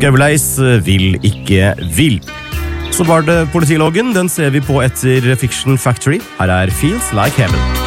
Skauleis vil ikke vil. Så var det politiloggen, den ser vi på etter Fiction Factory. Her er Feels Like Heaven.